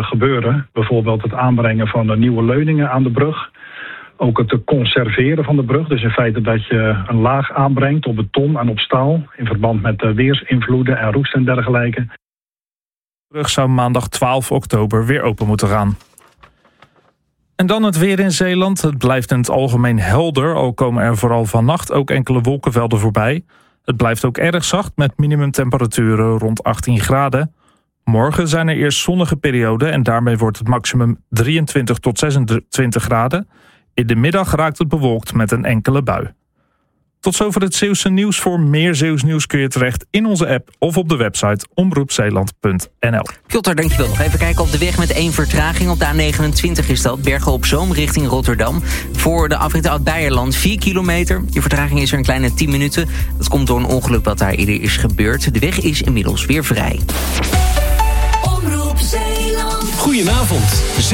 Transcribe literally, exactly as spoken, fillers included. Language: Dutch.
uh, gebeuren. Bijvoorbeeld het aanbrengen van uh, nieuwe leuningen aan de brug. Ook het conserveren van de brug. Dus in feite dat je een laag aanbrengt op beton en op staal. In verband met uh, weersinvloeden en roest en dergelijke. De brug zou maandag twaalf oktober weer open moeten gaan. En dan het weer in Zeeland. Het blijft in het algemeen helder, al komen er vooral vannacht ook enkele wolkenvelden voorbij. Het blijft ook erg zacht met minimumtemperaturen rond achttien graden. Morgen zijn er eerst zonnige perioden en daarmee wordt het maximum drieëntwintig tot zesentwintig graden. In de middag raakt het bewolkt met een enkele bui. Tot zover het Zeeuwse nieuws. Voor meer Zeeuws nieuws kun je terecht in onze app of op de website omroep zeeland punt n l. Piotr, dankjewel. Nog even kijken op de weg met één vertraging. Op de A negenentwintig is dat. Bergen op Zoom richting Rotterdam. Voor de afrit Oud-Beierland vier kilometer. Je vertraging is er een kleine tien minuten. Dat komt door een ongeluk dat daar eerder is gebeurd. De weg is inmiddels weer vrij. Omroep Zeeland. Goedenavond.